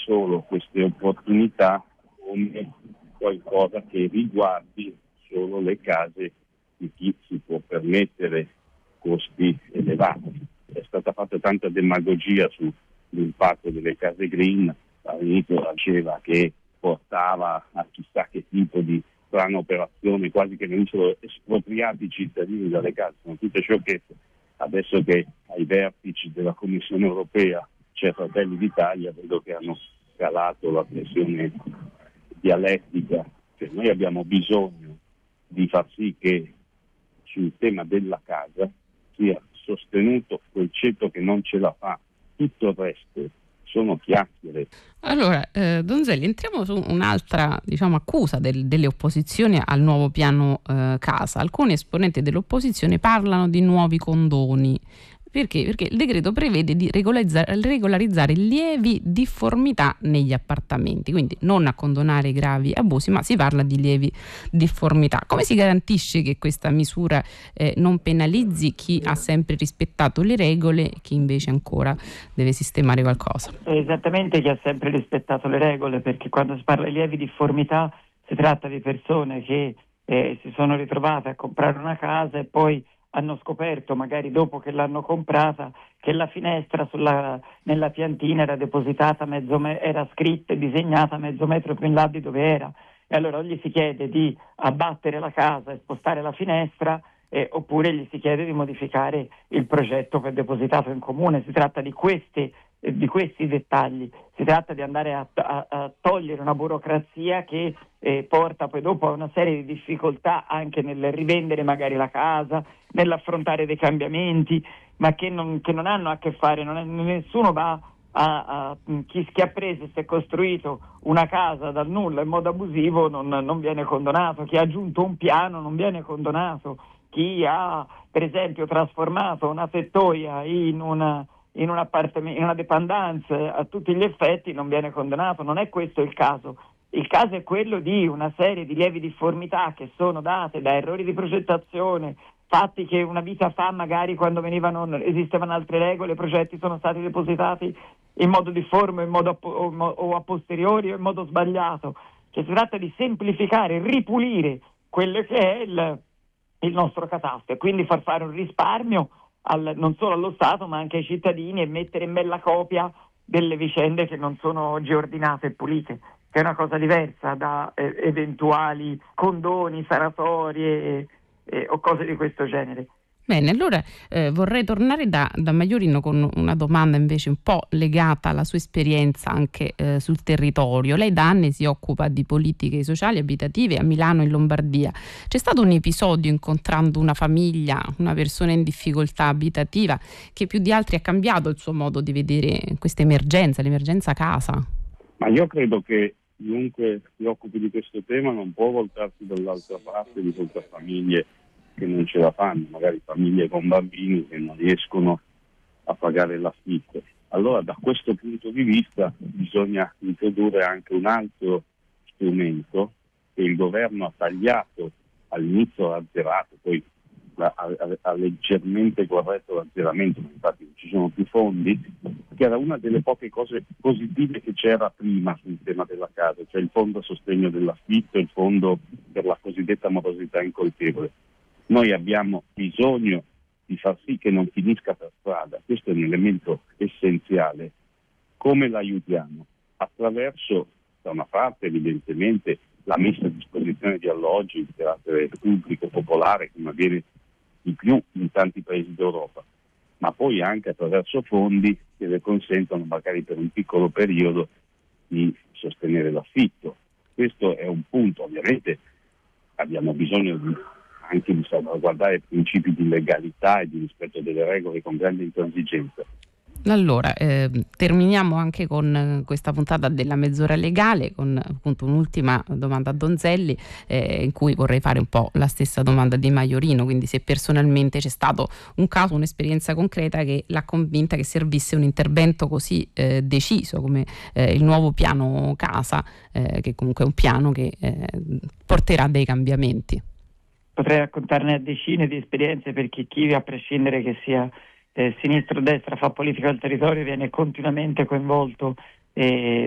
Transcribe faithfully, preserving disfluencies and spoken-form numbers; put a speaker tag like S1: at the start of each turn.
S1: solo queste opportunità come qualcosa che riguardi solo le case di chi si può permettere costi elevati. È stata fatta tanta demagogia sull'impatto delle case green, all'inizio diceva che portava a chissà che tipo di strana operazione, quasi che venissero espropriati i cittadini dalle case. Sono tutte sciocchezze. Adesso che ai vertici della Commissione europea c'è Fratelli d'Italia, vedo che hanno scalato la pressione dialettica. Cioè, noi abbiamo bisogno di far sì che sul tema della casa sia sostenuto quel ceto che non ce la fa, tutto il resto sono chiacchiere.
S2: Allora, eh, Donzelli, entriamo su un'altra, diciamo, accusa del, delle opposizioni al nuovo piano eh, casa. Alcuni esponenti dell'opposizione parlano di nuovi condoni. Perché? Perché il decreto prevede di regolarizzare, regolarizzare lievi difformità negli appartamenti, quindi non a condonare gravi abusi, ma si parla di lievi difformità. Come si garantisce che questa misura eh, non penalizzi chi ha sempre rispettato le regole e chi invece ancora deve sistemare qualcosa?
S3: Esattamente, chi ha sempre rispettato le regole, perché quando si parla di lievi difformità si tratta di persone che eh, si sono ritrovate a comprare una casa e poi hanno scoperto, magari dopo che l'hanno comprata, che la finestra sulla, nella piantina era depositata mezzo me- era scritta e disegnata mezzo metro più in là di dove era, e allora gli si chiede di abbattere la casa e spostare la finestra, eh, oppure gli si chiede di modificare il progetto che è depositato in comune. Si tratta di questi, eh, di questi dettagli, si tratta di andare a, a, a togliere una burocrazia che eh, porta poi dopo a una serie di difficoltà anche nel rivendere magari la casa, nell'affrontare dei cambiamenti, ma che non, che non hanno a che fare, non è, nessuno va a, a chi, chi ha preso e si è costruito una casa dal nulla in modo abusivo non, non viene condonato, chi ha aggiunto un piano non viene condonato, chi ha per esempio trasformato una tettoia in una in un appartamento, in una dépendance a tutti gli effetti non viene condonato. Non è questo il caso. Il caso è quello di una serie di lievi difformità che sono date da errori di progettazione, fatti che una vita fa, magari quando venivano esistevano altre regole, i progetti sono stati depositati in modo difforme, in modo a, o a posteriori o in modo sbagliato. Cioè, si tratta di semplificare, ripulire quello che è il, il nostro catasto e quindi far fare un risparmio al, non solo allo Stato ma anche ai cittadini, e mettere in bella copia delle vicende che non sono oggi ordinate e pulite, che è una cosa diversa da eh, eventuali condoni, sanatorie eh, o cose di questo genere.
S2: Bene, allora eh, vorrei tornare da, da Maiorino con una domanda invece un po' legata alla sua esperienza anche eh, sul territorio. Lei da anni si occupa di politiche sociali abitative a Milano e in Lombardia. C'è stato un episodio incontrando una famiglia, una persona in difficoltà abitativa, che più di altri ha cambiato il suo modo di vedere questa emergenza, l'emergenza casa?
S1: Ma io credo che chiunque si occupi di questo tema non può voltarsi dall'altra parte di fronte a famiglie che non ce la fanno, magari famiglie con bambini che non riescono a pagare l'affitto. Allora da questo punto di vista bisogna introdurre anche un altro strumento che il governo ha tagliato, all'inizio ha azzerato, poi ha, ha, ha leggermente corretto l'azzeramento, ma infatti non ci sono più fondi, che era una delle poche cose positive che c'era prima sul tema della casa, cioè il fondo a sostegno dell'affitto, il fondo per la cosiddetta morosità incolpevole. Noi abbiamo bisogno di far sì che non finisca per strada, questo è un elemento essenziale. Come l'aiutiamo? Attraverso, da una parte evidentemente, la messa a disposizione di alloggi di carattere pubblico, popolare, come avviene di più in tanti paesi d'Europa, ma poi anche attraverso fondi che le consentono magari per un piccolo periodo di sostenere l'affitto. Questo è un punto, ovviamente abbiamo bisogno di anche di salvaguardare i principi di legalità e di rispetto delle regole con grande intransigenza.
S2: Allora, eh, terminiamo anche con eh, questa puntata della mezz'ora legale con appunto un'ultima domanda a Donzelli, eh, in cui vorrei fare un po' la stessa domanda di Maiorino, quindi se personalmente c'è stato un caso, un'esperienza concreta che l'ha convinta che servisse un intervento così eh, deciso come eh, il nuovo piano casa, eh, che comunque è un piano che eh, porterà dei cambiamenti.
S3: Potrei raccontarne decine di esperienze, perché chi, a prescindere che sia eh, sinistra o destra, fa politica del territorio, viene continuamente coinvolto eh,